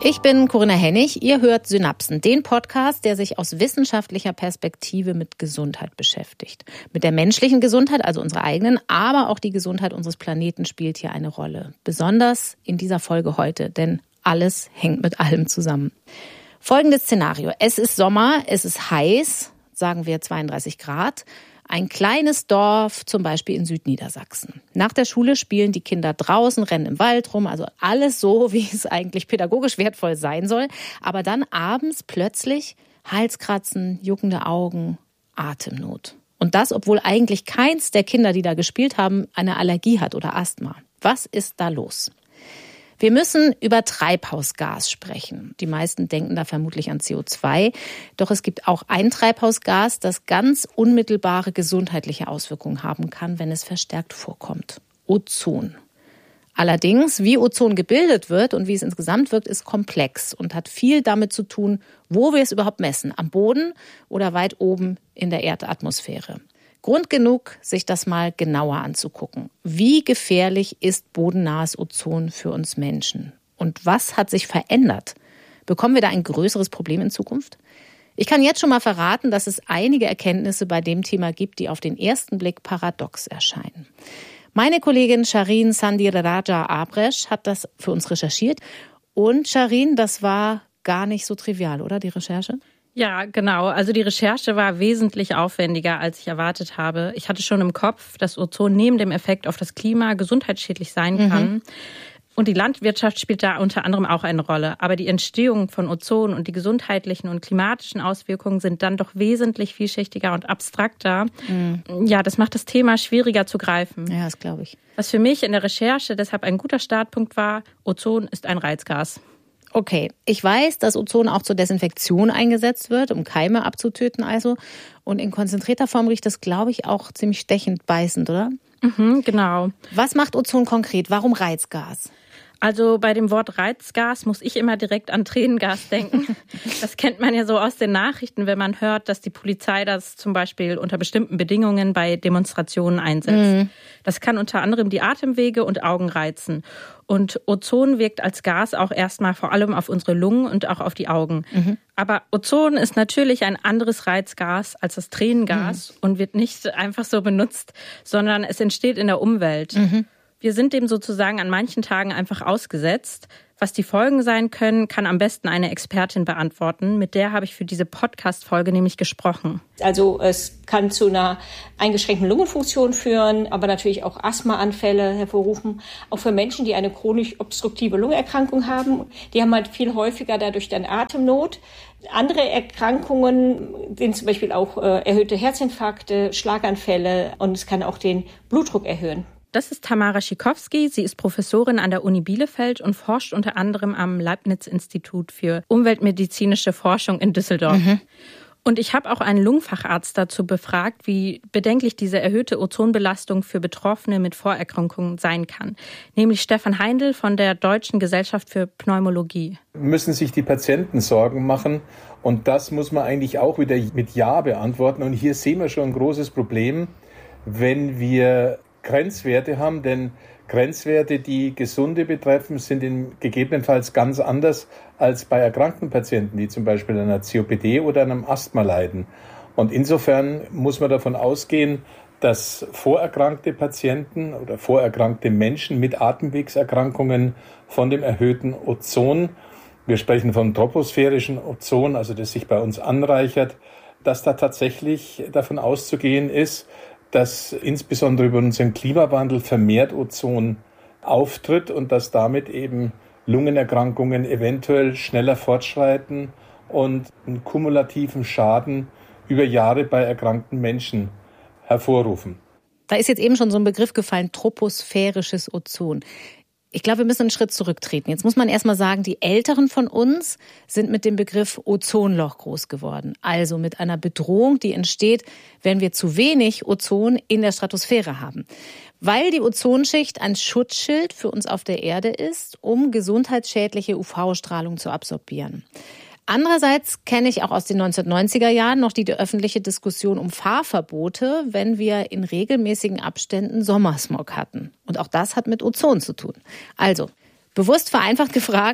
Ich bin Corinna Hennig, ihr hört Synapsen, den Podcast, der sich aus wissenschaftlicher Perspektive mit Gesundheit beschäftigt. Mit der menschlichen Gesundheit, also unserer eigenen, aber auch die Gesundheit unseres Planeten spielt hier eine Rolle. Besonders in dieser Folge heute, denn alles hängt mit allem zusammen. Folgendes Szenario. Es ist Sommer, es ist heiß, sagen wir 32 Grad. Ein kleines Dorf, zum Beispiel in Südniedersachsen. Nach der Schule spielen die Kinder draußen, rennen im Wald rum, also alles so, wie es eigentlich pädagogisch wertvoll sein soll. Aber dann abends plötzlich Halskratzen, juckende Augen, Atemnot. Und das, obwohl eigentlich keins der Kinder, die da gespielt haben, eine Allergie hat oder Asthma. Was ist da los? Wir müssen über Treibhausgas sprechen. Die meisten denken da vermutlich an CO2. Doch es gibt auch ein Treibhausgas, das ganz unmittelbare gesundheitliche Auswirkungen haben kann, wenn es verstärkt vorkommt. Ozon. Allerdings, wie Ozon gebildet wird und wie es insgesamt wirkt, ist komplex und hat viel damit zu tun, wo wir es überhaupt messen. Am Boden oder weit oben in der Erdatmosphäre. Grund genug, sich das mal genauer anzugucken. Wie gefährlich ist bodennahes Ozon für uns Menschen? Und was hat sich verändert? Bekommen wir da ein größeres Problem in Zukunft? Ich kann jetzt schon mal verraten, dass es einige Erkenntnisse bei dem Thema gibt, die auf den ersten Blick paradox erscheinen. Meine Kollegin Shahreen Sandhiraraja-Abresh hat das für uns recherchiert. Und Shahreen, das war gar nicht so trivial, oder, die Recherche? Ja, genau. Also die Recherche war wesentlich aufwendiger, als ich erwartet habe. Ich hatte schon im Kopf, dass Ozon neben dem Effekt auf das Klima gesundheitsschädlich sein kann. Und die Landwirtschaft spielt da unter anderem auch eine Rolle. Aber die Entstehung von Ozon und die gesundheitlichen und klimatischen Auswirkungen sind dann doch wesentlich vielschichtiger und abstrakter. Ja, das macht das Thema schwieriger zu greifen. Ja, das glaube ich. Was für mich in der Recherche deshalb ein guter Startpunkt war, Ozon ist ein Reizgas. Okay, ich weiß, dass Ozon auch zur Desinfektion eingesetzt wird, um Keime abzutöten also. Und in konzentrierter Form riecht das, glaube ich, auch ziemlich stechend beißend, oder? Genau. Was macht Ozon konkret? Warum Reizgas? Also bei dem Wort Reizgas muss ich immer direkt an Tränengas denken. Das kennt man ja so aus den Nachrichten, wenn man hört, dass die Polizei das zum Beispiel unter bestimmten Bedingungen bei Demonstrationen einsetzt. Das kann unter anderem die Atemwege und Augen reizen. Und Ozon wirkt als Gas auch erstmal vor allem auf unsere Lungen und auch auf die Augen. Aber Ozon ist natürlich ein anderes Reizgas als das Tränengas und wird nicht einfach so benutzt, sondern es entsteht in der Umwelt. Wir sind dem sozusagen an manchen Tagen einfach ausgesetzt. Was die Folgen sein können, kann am besten eine Expertin beantworten. Mit der habe ich für diese Podcast-Folge nämlich gesprochen. Also es kann zu einer eingeschränkten Lungenfunktion führen, aber natürlich auch Asthmaanfälle hervorrufen. Auch für Menschen, die eine chronisch obstruktive Lungenerkrankung haben. Die haben halt viel häufiger dadurch dann Atemnot. Andere Erkrankungen sind zum Beispiel auch erhöhte Herzinfarkte, Schlaganfälle und es kann auch den Blutdruck erhöhen. Das ist Tamara Schikowski. Sie ist Professorin an der Uni Bielefeld und forscht unter anderem am Leibniz-Institut für umweltmedizinische Forschung in Düsseldorf. Und ich habe auch einen Lungenfacharzt dazu befragt, wie bedenklich diese erhöhte Ozonbelastung für Betroffene mit Vorerkrankungen sein kann. Nämlich Stefan Heindl von der Deutschen Gesellschaft für Pneumologie. Müssen sich die Patienten Sorgen machen? Und das muss man eigentlich auch wieder mit Ja beantworten. Und hier sehen wir schon ein großes Problem, wenn wir Grenzwerte haben, denn Grenzwerte, die Gesunde betreffen, sind gegebenenfalls ganz anders als bei erkrankten Patienten, die zum Beispiel an einer COPD oder an einem Asthma leiden. Und insofern muss man davon ausgehen, dass vorerkrankte Patienten oder vorerkrankte Menschen mit Atemwegserkrankungen von dem erhöhten Ozon, wir sprechen vom troposphärischen Ozon, also das sich bei uns anreichert, dass da tatsächlich davon auszugehen ist, dass insbesondere über unseren Klimawandel vermehrt Ozon auftritt und dass damit eben Lungenerkrankungen eventuell schneller fortschreiten und einen kumulativen Schaden über Jahre bei erkrankten Menschen hervorrufen. Da ist jetzt eben schon so ein Begriff gefallen, troposphärisches Ozon. Ich glaube, wir müssen einen Schritt zurücktreten. Jetzt muss man erstmal sagen, die Älteren von uns sind mit dem Begriff Ozonloch groß geworden. Also mit einer Bedrohung, die entsteht, wenn wir zu wenig Ozon in der Stratosphäre haben. Weil die Ozonschicht ein Schutzschild für uns auf der Erde ist, um gesundheitsschädliche UV-Strahlung zu absorbieren. Andererseits kenne ich auch aus den 1990er Jahren noch die öffentliche Diskussion um Fahrverbote, wenn wir in regelmäßigen Abständen Sommersmog hatten. Und auch das hat mit Ozon zu tun. Also, bewusst vereinfacht gefragt,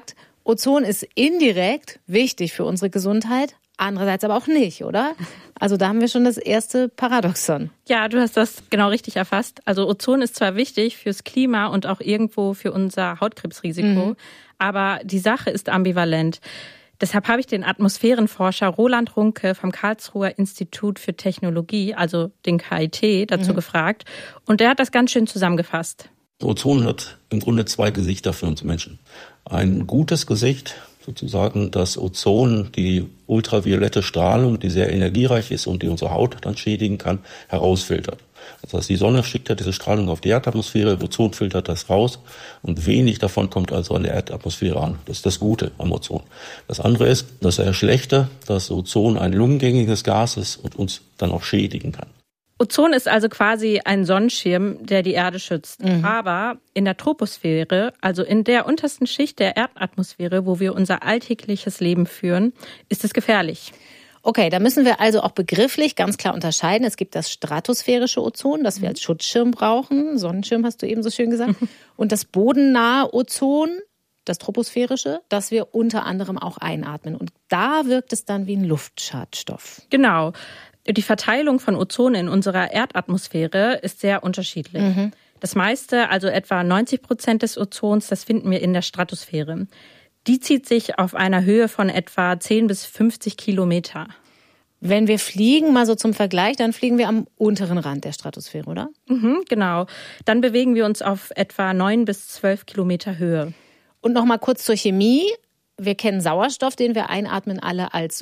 Ozon ist indirekt wichtig für unsere Gesundheit, andererseits aber auch nicht, oder? Also da haben wir schon das erste Paradoxon. Ja, du hast das genau richtig erfasst. Also Ozon ist zwar wichtig fürs Klima und auch irgendwo für unser Hautkrebsrisiko, aber die Sache ist ambivalent. Deshalb habe ich den Atmosphärenforscher Roland Runke vom Karlsruher Institut für Technologie, also den KIT, dazu gefragt. Und der hat das ganz schön zusammengefasst. Ozon hat im Grunde zwei Gesichter für uns Menschen. Ein gutes Gesicht, sozusagen das Ozon, die ultraviolette Strahlung, die sehr energiereich ist und die unsere Haut dann schädigen kann, herausfiltert. Das heißt, die Sonne schickt ja diese Strahlung auf die Erdatmosphäre, Ozon filtert das raus und wenig davon kommt also an der Erdatmosphäre an. Das ist das Gute am Ozon. Das andere ist, das Schlechte, dass Ozon ein lungengängiges Gas ist und uns dann auch schädigen kann. Ozon ist also quasi ein Sonnenschirm, der die Erde schützt. Aber in der Troposphäre, also in der untersten Schicht der Erdatmosphäre, wo wir unser alltägliches Leben führen, ist es gefährlich. Okay, da müssen wir also auch begrifflich ganz klar unterscheiden. Es gibt das stratosphärische Ozon, das wir als Schutzschirm brauchen. Sonnenschirm hast du eben so schön gesagt. Und das bodennahe Ozon, das troposphärische, das wir unter anderem auch einatmen. Und da wirkt es dann wie ein Luftschadstoff. Genau. Die Verteilung von Ozon in unserer Erdatmosphäre ist sehr unterschiedlich. Das meiste, also etwa 90% des Ozons, das finden wir in der Stratosphäre. Die zieht sich auf einer Höhe von etwa 10 bis 50 Kilometer. Wenn wir fliegen, mal so zum Vergleich, dann fliegen wir am unteren Rand der Stratosphäre, oder? Genau. Dann bewegen wir uns auf etwa 9 bis 12 Kilometer Höhe. Und noch mal kurz zur Chemie. Wir kennen Sauerstoff, den wir einatmen, alle als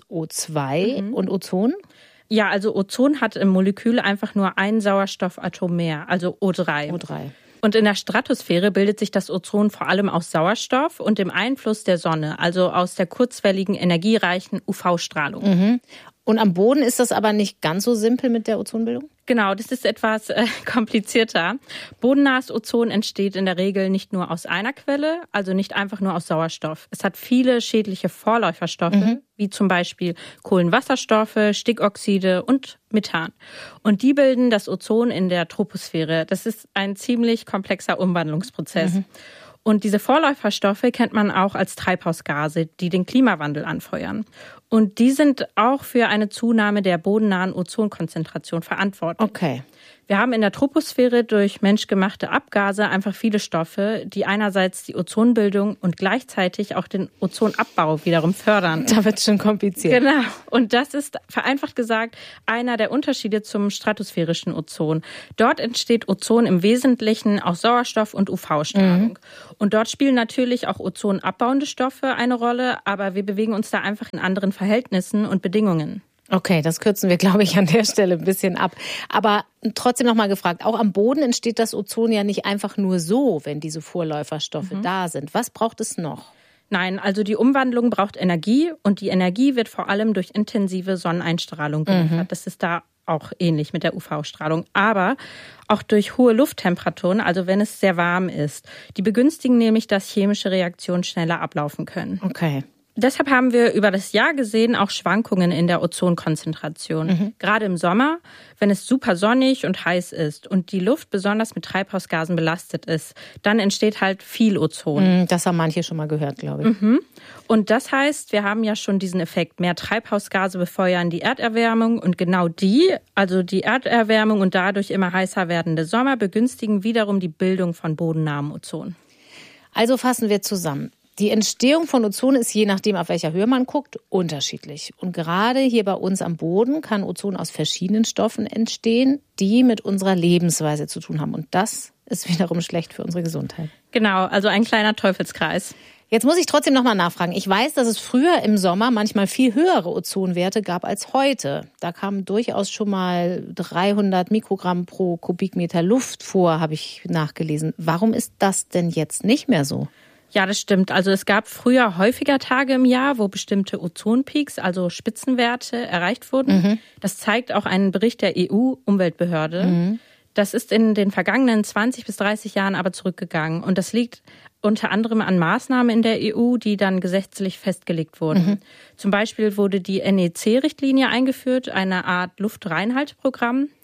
O2 und Ozon. Ja, also Ozon hat im Molekül einfach nur ein Sauerstoffatom mehr, also O3. Und in der Stratosphäre bildet sich das Ozon vor allem aus Sauerstoff und dem Einfluss der Sonne, also aus der kurzwelligen, energiereichen UV-Strahlung. Und am Boden ist das aber nicht ganz so simpel mit der Ozonbildung? Genau, das ist etwas komplizierter. Bodennahes Ozon entsteht in der Regel nicht nur aus einer Quelle, also nicht einfach nur aus Sauerstoff. Es hat viele schädliche Vorläuferstoffe, wie zum Beispiel Kohlenwasserstoffe, Stickoxide und Methan. Und die bilden das Ozon in der Troposphäre. Das ist ein ziemlich komplexer Umwandlungsprozess. Und diese Vorläuferstoffe kennt man auch als Treibhausgase, die den Klimawandel anfeuern. Und die sind auch für eine Zunahme der bodennahen Ozonkonzentration verantwortlich. Okay. Wir haben in der Troposphäre durch menschgemachte Abgase einfach viele Stoffe, die einerseits die Ozonbildung und gleichzeitig auch den Ozonabbau wiederum fördern. Da wird es schon kompliziert. Genau. Und das ist, vereinfacht gesagt, einer der Unterschiede zum stratosphärischen Ozon. Dort entsteht Ozon im Wesentlichen aus Sauerstoff und UV-Strahlung. Und dort spielen natürlich auch ozonabbauende Stoffe eine Rolle, aber wir bewegen uns da einfach in anderen Verhältnissen und Bedingungen. Okay, das kürzen wir, glaube ich, an der Stelle ein bisschen ab. Aber trotzdem noch mal gefragt, auch am Boden entsteht das Ozon ja nicht einfach nur so, wenn diese Vorläuferstoffe da sind. Was braucht es noch? Nein, also die Umwandlung braucht Energie und die Energie wird vor allem durch intensive Sonneneinstrahlung geliefert. Das ist da auch ähnlich mit der UV-Strahlung, aber auch durch hohe Lufttemperaturen, also wenn es sehr warm ist. Die begünstigen nämlich, dass chemische Reaktionen schneller ablaufen können. Okay. Deshalb haben wir über das Jahr gesehen auch Schwankungen in der Ozonkonzentration. Gerade im Sommer, wenn es super sonnig und heiß ist und die Luft besonders mit Treibhausgasen belastet ist, dann entsteht halt viel Ozon. Das haben manche schon mal gehört, glaube ich. Und das heißt, wir haben ja schon diesen Effekt, mehr Treibhausgase befeuern die Erderwärmung und genau die, also die Erderwärmung und dadurch immer heißer werdende Sommer, begünstigen wiederum die Bildung von bodennahem Ozon. Also fassen wir zusammen. Die Entstehung von Ozon ist, je nachdem, auf welcher Höhe man guckt, unterschiedlich. Und gerade hier bei uns am Boden kann Ozon aus verschiedenen Stoffen entstehen, die mit unserer Lebensweise zu tun haben. Und das ist wiederum schlecht für unsere Gesundheit. Genau, also ein kleiner Teufelskreis. Jetzt muss ich trotzdem noch mal nachfragen. Ich weiß, dass es früher im Sommer manchmal viel höhere Ozonwerte gab als heute. Da kamen durchaus schon mal 300 Mikrogramm pro Kubikmeter Luft vor, habe ich nachgelesen. Warum ist das denn jetzt nicht mehr so? Ja, das stimmt. Also es gab früher häufiger Tage im Jahr, wo bestimmte Ozonpeaks, also Spitzenwerte, erreicht wurden. Das zeigt auch ein Bericht der EU-Umweltbehörde. Das ist in den vergangenen 20 bis 30 Jahren aber zurückgegangen. Und das liegt unter anderem an Maßnahmen in der EU, die dann gesetzlich festgelegt wurden. Zum Beispiel wurde die NEC-Richtlinie eingeführt, eine Art Luftreinhalteprogramm.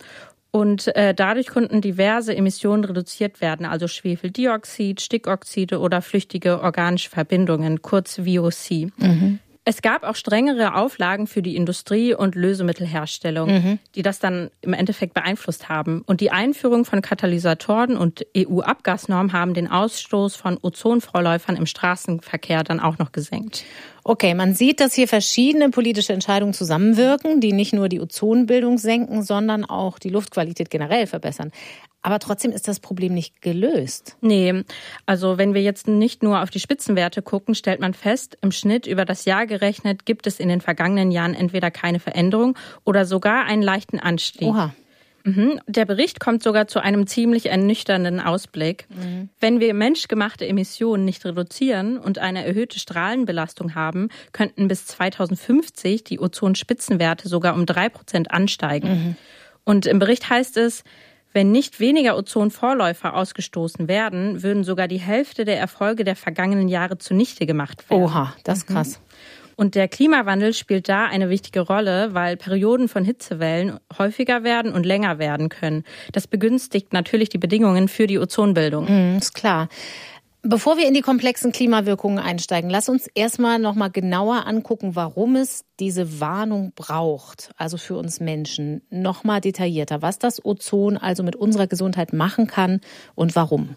Und dadurch konnten diverse Emissionen reduziert werden, also Schwefeldioxid, Stickoxide oder flüchtige organische Verbindungen, kurz VOC. Es gab auch strengere Auflagen für die Industrie und Lösemittelherstellung, die das dann im Endeffekt beeinflusst haben. Und die Einführung von Katalysatoren und EU-Abgasnormen haben den Ausstoß von Ozonvorläufern im Straßenverkehr dann auch noch gesenkt. Okay, man sieht, dass hier verschiedene politische Entscheidungen zusammenwirken, die nicht nur die Ozonbildung senken, sondern auch die Luftqualität generell verbessern. Aber trotzdem ist das Problem nicht gelöst. Nee, also wenn wir jetzt nicht nur auf die Spitzenwerte gucken, stellt man fest, im Schnitt über das Jahr gerechnet gibt es in den vergangenen Jahren entweder keine Veränderung oder sogar einen leichten Anstieg. Oha. Der Bericht kommt sogar zu einem ziemlich ernüchternden Ausblick. Wenn wir menschgemachte Emissionen nicht reduzieren und eine erhöhte Strahlenbelastung haben, könnten bis 2050 die Ozonspitzenwerte sogar um 3% ansteigen. Und im Bericht heißt es, wenn nicht weniger Ozonvorläufer ausgestoßen werden, würden sogar die Hälfte der Erfolge der vergangenen Jahre zunichte gemacht werden. Oha, das ist krass. Und der Klimawandel spielt da eine wichtige Rolle, weil Perioden von Hitzewellen häufiger werden und länger werden können. Das begünstigt natürlich die Bedingungen für die Ozonbildung. Ist klar. Bevor wir in die komplexen Klimawirkungen einsteigen, lass uns erstmal nochmal genauer angucken, warum es diese Warnung braucht, also für uns Menschen. Nochmal detaillierter, was das Ozon also mit unserer Gesundheit machen kann und warum.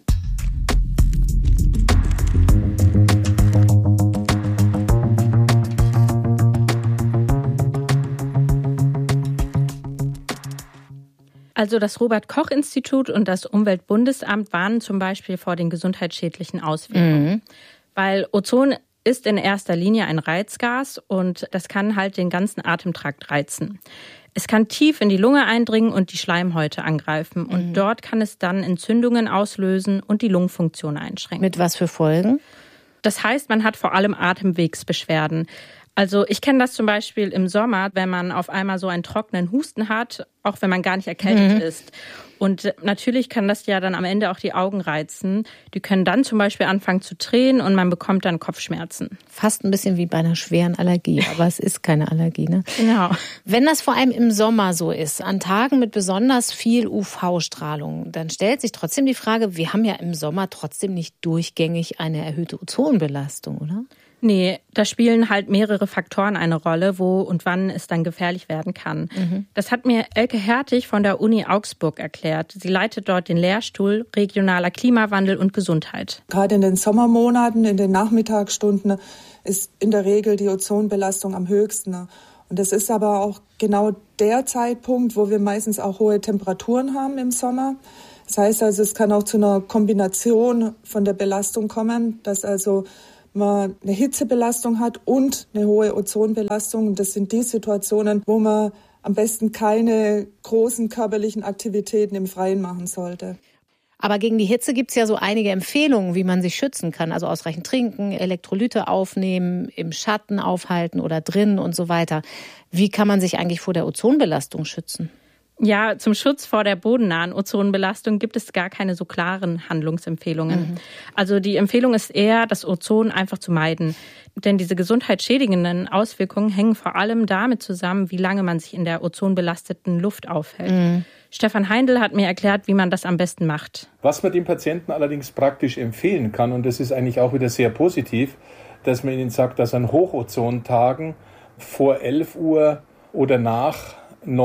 Also das Robert-Koch-Institut und das Umweltbundesamt warnen zum Beispiel vor den gesundheitsschädlichen Auswirkungen. Weil Ozon ist in erster Linie ein Reizgas und das kann halt den ganzen Atemtrakt reizen. Es kann tief in die Lunge eindringen und die Schleimhäute angreifen. Und dort kann es dann Entzündungen auslösen und die Lungenfunktion einschränken. Mit was für Folgen? Das heißt, man hat vor allem Atemwegsbeschwerden. Also ich kenne das zum Beispiel im Sommer, wenn man auf einmal so einen trockenen Husten hat, auch wenn man gar nicht erkältet ist. Und natürlich kann das ja dann am Ende auch die Augen reizen. Die können dann zum Beispiel anfangen zu tränen und man bekommt dann Kopfschmerzen. Fast ein bisschen wie bei einer schweren Allergie, aber es ist keine Allergie, ne? Genau. Wenn das vor allem im Sommer so ist, an Tagen mit besonders viel UV-Strahlung, dann stellt sich trotzdem die Frage, wir haben ja im Sommer trotzdem nicht durchgängig eine erhöhte Ozonbelastung, oder? Nee, da spielen halt mehrere Faktoren eine Rolle, wo und wann es dann gefährlich werden kann. Das hat mir Elke Hertig von der Uni Augsburg erklärt. Sie leitet dort den Lehrstuhl Regionaler Klimawandel und Gesundheit. Gerade in den Sommermonaten, in den Nachmittagsstunden ist in der Regel die Ozonbelastung am höchsten. Und das ist aber auch genau der Zeitpunkt, wo wir meistens auch hohe Temperaturen haben im Sommer. Das heißt also, es kann auch zu einer Kombination von der Belastung kommen, dass also man eine Hitzebelastung hat und eine hohe Ozonbelastung. Das sind die Situationen, wo man am besten keine großen körperlichen Aktivitäten im Freien machen sollte. Aber gegen die Hitze gibt es ja so einige Empfehlungen, wie man sich schützen kann. Also ausreichend trinken, Elektrolyte aufnehmen, im Schatten aufhalten oder drin und so weiter. Wie kann man sich eigentlich vor der Ozonbelastung schützen? Ja, zum Schutz vor der bodennahen Ozonbelastung gibt es gar keine so klaren Handlungsempfehlungen. Also die Empfehlung ist eher, das Ozon einfach zu meiden. Denn diese gesundheitsschädigenden Auswirkungen hängen vor allem damit zusammen, wie lange man sich in der ozonbelasteten Luft aufhält. Stefan Heindl hat mir erklärt, wie man das am besten macht. Was man dem Patienten allerdings praktisch empfehlen kann, und das ist eigentlich auch wieder sehr positiv, dass man ihnen sagt, dass an Hochozontagen vor 11 Uhr oder nach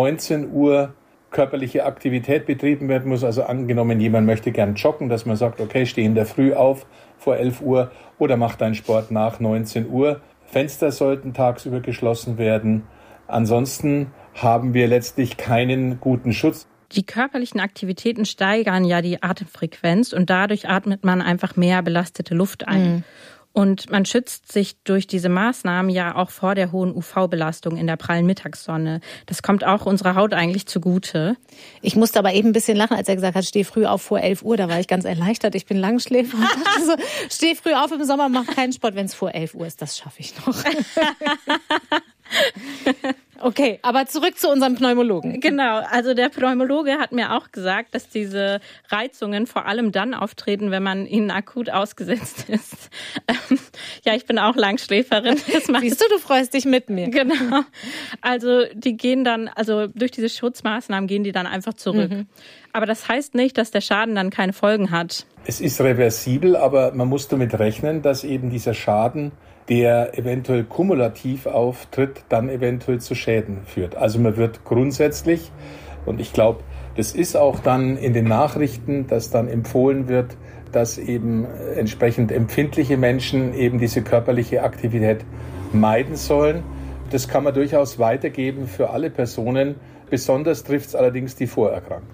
19 Uhr körperliche Aktivität betrieben werden muss. Also angenommen, jemand möchte gern joggen, dass man sagt, okay, steh in der Früh auf vor 11 Uhr oder mach deinen Sport nach 19 Uhr. Fenster sollten tagsüber geschlossen werden. Ansonsten haben wir letztlich keinen guten Schutz. Die körperlichen Aktivitäten steigern ja die Atemfrequenz und dadurch atmet man einfach mehr belastete Luft ein. Und man schützt sich durch diese Maßnahmen ja auch vor der hohen UV-Belastung in der prallen Mittagssonne. Das kommt auch unserer Haut eigentlich zugute. Ich musste aber eben ein bisschen lachen, als er gesagt hat, steh früh auf vor 11 Uhr. Da war ich ganz erleichtert. Ich bin Langschläfer und dachte so, steh früh auf im Sommer, mach keinen Sport. Wenn es vor 11 Uhr ist, das schaffe ich noch. Okay, aber zurück zu unserem Pneumologen. Genau, also der Pneumologe hat mir auch gesagt, dass diese Reizungen vor allem dann auftreten, wenn man ihnen akut ausgesetzt ist. Ja, ich bin auch Langschläferin. Siehst du freust dich mit mir. Genau. Also die gehen dann, also durch diese Schutzmaßnahmen gehen die dann einfach zurück. Aber das heißt nicht, dass der Schaden dann keine Folgen hat. Es ist reversibel, aber man muss damit rechnen, dass eben dieser Schaden, der eventuell kumulativ auftritt, dann eventuell zu Schäden führt. Also man wird grundsätzlich, und ich glaube, das ist auch dann in den Nachrichten, dass dann empfohlen wird, dass eben entsprechend empfindliche Menschen eben diese körperliche Aktivität meiden sollen. Das kann man durchaus weitergeben für alle Personen. Besonders trifft es allerdings die Vorerkrankten.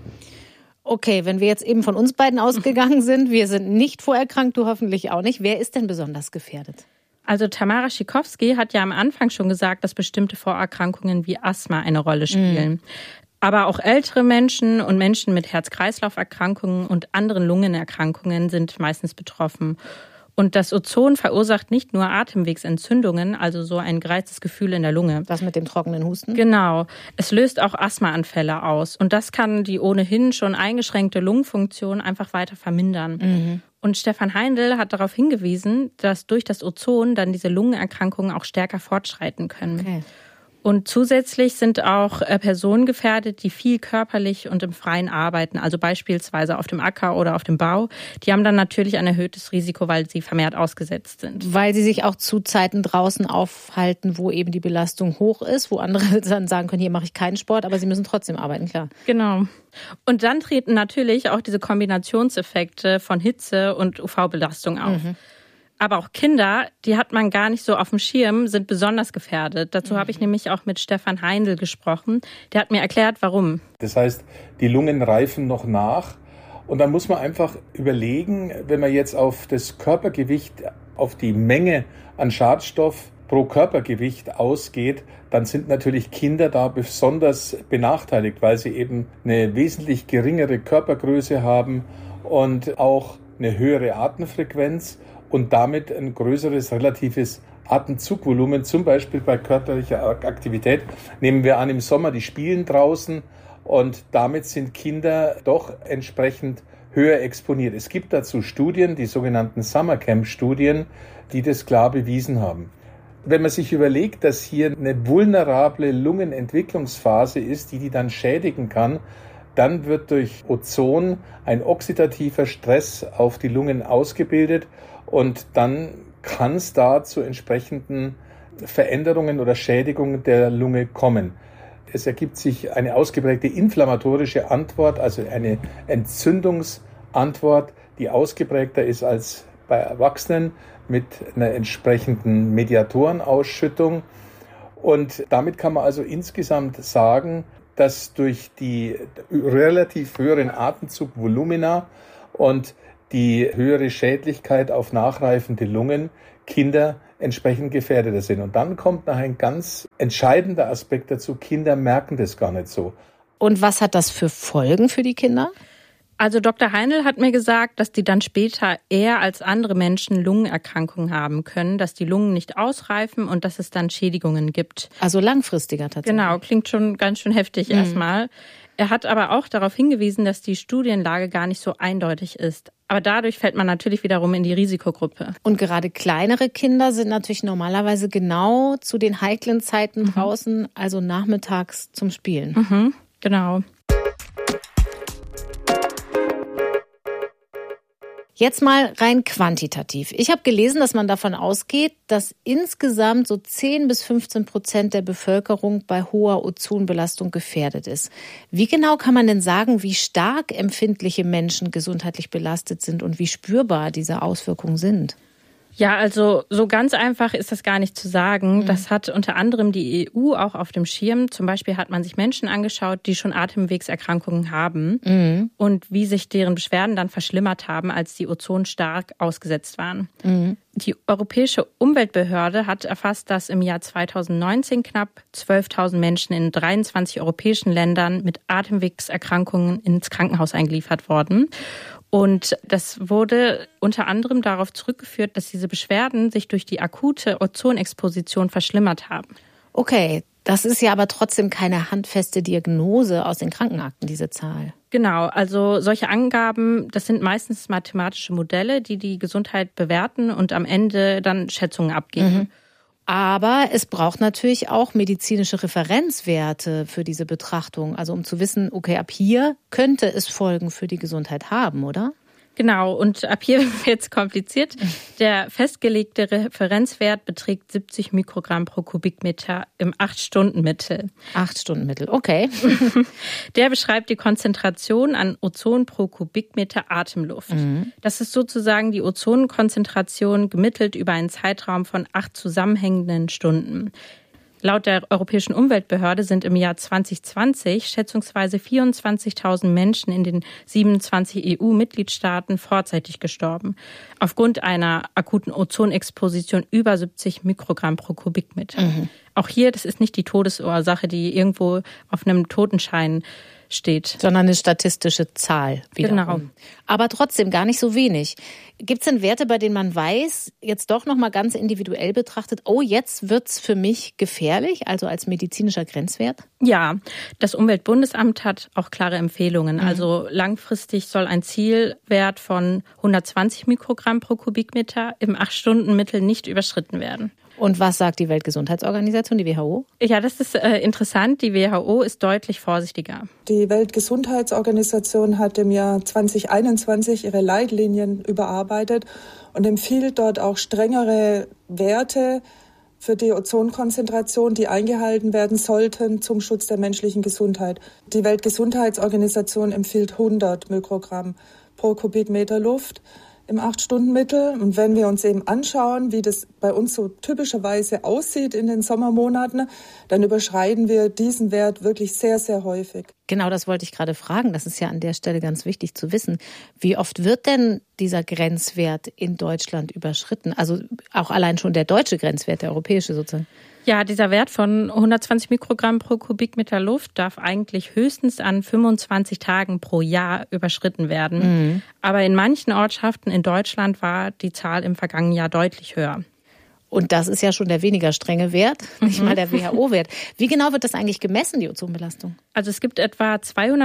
Okay, wenn wir jetzt eben von uns beiden ausgegangen sind, wir sind nicht vorerkrankt, du hoffentlich auch nicht. Wer ist denn besonders gefährdet? Also Tamara Schikowski hat ja am Anfang schon gesagt, dass bestimmte Vorerkrankungen wie Asthma eine Rolle spielen. Aber auch ältere Menschen und Menschen mit Herz-Kreislauf-Erkrankungen und anderen Lungenerkrankungen sind meistens betroffen. Und das Ozon verursacht nicht nur Atemwegsentzündungen, also so ein gereiztes Gefühl in der Lunge. Das mit dem trockenen Husten? Genau. Es löst auch Asthmaanfälle aus. Und das kann die ohnehin schon eingeschränkte Lungenfunktion einfach weiter vermindern. Und Stefan Heindl hat darauf hingewiesen, dass durch das Ozon dann diese Lungenerkrankungen auch stärker fortschreiten können. Okay. Und zusätzlich sind auch Personen gefährdet, die viel körperlich und im Freien arbeiten, also beispielsweise auf dem Acker oder auf dem Bau. Die haben dann natürlich ein erhöhtes Risiko, weil sie vermehrt ausgesetzt sind. Weil sie sich auch zu Zeiten draußen aufhalten, wo eben die Belastung hoch ist, wo andere dann sagen können, hier mache ich keinen Sport, aber sie müssen trotzdem arbeiten, klar. Genau. Und dann treten natürlich auch diese Kombinationseffekte von Hitze und UV-Belastung auf. Aber auch Kinder, die hat man gar nicht so auf dem Schirm, sind besonders gefährdet. Dazu habe ich nämlich auch mit Stefan Heindl gesprochen. Der hat mir erklärt, warum. Das heißt, die Lungen reifen noch nach. Und dann muss man einfach überlegen, wenn man jetzt auf das Körpergewicht, auf die Menge an Schadstoff pro Körpergewicht ausgeht, dann sind natürlich Kinder da besonders benachteiligt, weil sie eben eine wesentlich geringere Körpergröße haben und auch eine höhere Atemfrequenz und damit ein größeres relatives Atemzugvolumen, zum Beispiel bei körperlicher Aktivität. Nehmen wir an, im Sommer, die spielen draußen und damit sind Kinder doch entsprechend höher exponiert. Es gibt dazu Studien, die sogenannten Summercamp-Studien, die das klar bewiesen haben. Wenn man sich überlegt, dass hier eine vulnerable Lungenentwicklungsphase ist, die dann schädigen kann, dann wird durch Ozon ein oxidativer Stress auf die Lungen ausgebildet und dann kann es da zu entsprechenden Veränderungen oder Schädigungen der Lunge kommen. Es ergibt sich eine ausgeprägte inflammatorische Antwort, also eine Entzündungsantwort, die ausgeprägter ist als bei Erwachsenen mit einer entsprechenden Mediatorenausschüttung. Und damit kann man also insgesamt sagen, dass durch die relativ höheren Atemzugvolumina und die höhere Schädlichkeit auf nachreifende Lungen Kinder entsprechend gefährdeter sind. Und dann kommt noch ein ganz entscheidender Aspekt dazu. Kinder merken das gar nicht so. Und was hat das für Folgen für die Kinder? Also Dr. Heindl hat mir gesagt, dass die dann später eher als andere Menschen Lungenerkrankungen haben können, dass die Lungen nicht ausreifen und dass es dann Schädigungen gibt. Also langfristiger tatsächlich. Genau, klingt schon ganz schön heftig erstmal. Er hat aber auch darauf hingewiesen, dass die Studienlage gar nicht so eindeutig ist. Aber dadurch fällt man natürlich wiederum in die Risikogruppe. Und gerade kleinere Kinder sind natürlich normalerweise genau zu den heiklen Zeiten draußen, also nachmittags zum Spielen. Genau. Jetzt mal rein quantitativ. Ich habe gelesen, dass man davon ausgeht, dass insgesamt so 10-15% der Bevölkerung bei hoher Ozonbelastung gefährdet ist. Wie genau kann man denn sagen, wie stark empfindliche Menschen gesundheitlich belastet sind und wie spürbar diese Auswirkungen sind? Ja, also so ganz einfach ist das gar nicht zu sagen. Das hat unter anderem die EU auch auf dem Schirm. Zum Beispiel hat man sich Menschen angeschaut, die schon Atemwegserkrankungen haben und wie sich deren Beschwerden dann verschlimmert haben, als die Ozon stark ausgesetzt waren. Die Europäische Umweltbehörde hat erfasst, dass im Jahr 2019 knapp 12.000 Menschen in 23 europäischen Ländern mit Atemwegserkrankungen ins Krankenhaus eingeliefert wurden. Und das wurde unter anderem darauf zurückgeführt, dass diese Beschwerden sich durch die akute Ozonexposition verschlimmert haben. Okay, Das ist ja aber trotzdem keine handfeste Diagnose aus den Krankenakten, diese Zahl. Genau, also solche Angaben, das sind meistens mathematische Modelle, die die Gesundheit bewerten und am Ende dann Schätzungen abgeben. Aber es braucht natürlich auch medizinische Referenzwerte für diese Betrachtung. Also um zu wissen, okay, ab hier könnte es Folgen für die Gesundheit haben, oder? Genau, und ab hier wird es kompliziert. Der festgelegte Referenzwert beträgt 70 Mikrogramm pro Kubikmeter im 8-Stunden-Mittel. 8-Stunden-Mittel, okay. Der beschreibt die Konzentration an Ozon pro Kubikmeter Atemluft. Das ist sozusagen die Ozonkonzentration gemittelt über einen Zeitraum von 8 zusammenhängenden Stunden. Laut der Europäischen Umweltbehörde sind im Jahr 2020 schätzungsweise 24.000 Menschen in den 27 EU-Mitgliedstaaten vorzeitig gestorben. Aufgrund einer akuten Ozonexposition über 70 Mikrogramm pro Kubikmeter. Auch hier, das ist nicht die Todesursache, die irgendwo auf einem Totenschein steht. Sondern eine statistische Zahl wiederum. Genau. Aber trotzdem gar nicht so wenig. Gibt es denn Werte, bei denen man weiß, jetzt doch nochmal ganz individuell betrachtet, oh, jetzt wird's für mich gefährlich, also als medizinischer Grenzwert? Ja, das Umweltbundesamt hat auch klare Empfehlungen. Also langfristig soll ein Zielwert von 120 Mikrogramm pro Kubikmeter im 8-Stunden-Mittel nicht überschritten werden. Und was sagt die Weltgesundheitsorganisation, die WHO? Ja, das ist interessant. Die WHO ist deutlich vorsichtiger. Die Weltgesundheitsorganisation hat im Jahr 2021 ihre Leitlinien überarbeitet und empfiehlt dort auch strengere Werte für die Ozonkonzentration, die eingehalten werden sollten zum Schutz der menschlichen Gesundheit. Die Weltgesundheitsorganisation empfiehlt 100 Mikrogramm pro Kubikmeter Luft im 8-Stunden-Mittel. Und wenn wir uns eben anschauen, wie das bei uns so typischerweise aussieht in den Sommermonaten, dann überschreiten wir diesen Wert wirklich sehr, sehr häufig. Genau, das wollte ich gerade fragen. Das ist ja an der Stelle ganz wichtig zu wissen. Wie oft wird denn dieser Grenzwert in Deutschland überschritten? Also auch allein schon der deutsche Grenzwert, der europäische sozusagen. Ja, dieser Wert von 120 Mikrogramm pro Kubikmeter Luft darf eigentlich höchstens an 25 Tagen pro Jahr überschritten werden. Aber in manchen Ortschaften in Deutschland war die Zahl im vergangenen Jahr deutlich höher. Und das ist ja schon der weniger strenge Wert, nicht mal der WHO-Wert. Wie genau wird das eigentlich gemessen, die Ozonbelastung? Also es gibt etwa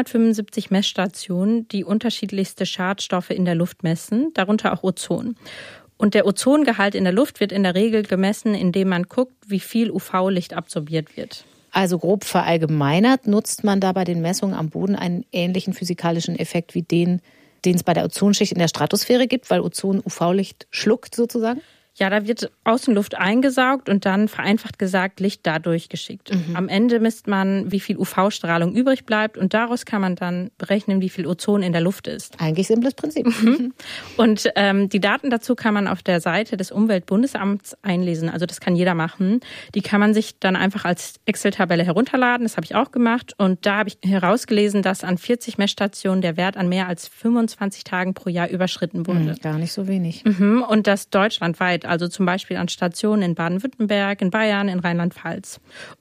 275 Messstationen, die unterschiedlichste Schadstoffe in der Luft messen, darunter auch Ozon. Und der Ozongehalt in der Luft wird in der Regel gemessen, indem man guckt, wie viel UV-Licht absorbiert wird. Also grob verallgemeinert nutzt man da bei den Messungen am Boden einen ähnlichen physikalischen Effekt wie den es bei der Ozonschicht in der Stratosphäre gibt, weil Ozon UV-Licht schluckt sozusagen? Ja, da wird Außenluft eingesaugt und dann vereinfacht gesagt Licht dadurch geschickt. Am Ende misst man, wie viel UV-Strahlung übrig bleibt und daraus kann man dann berechnen, wie viel Ozon in der Luft ist. Eigentlich simples Prinzip. Und die Daten dazu kann man auf der Seite des Umweltbundesamts einlesen. Also das kann jeder machen. Die kann man sich dann einfach als Excel-Tabelle herunterladen. Das habe ich auch gemacht. Und da habe ich herausgelesen, dass an 40 Messstationen der Wert an mehr als 25 Tagen pro Jahr überschritten wurde. Gar nicht so wenig. Und das deutschlandweit, also zum Beispiel an Stationen in Baden-Württemberg, in Bayern, in Rheinland-Pfalz.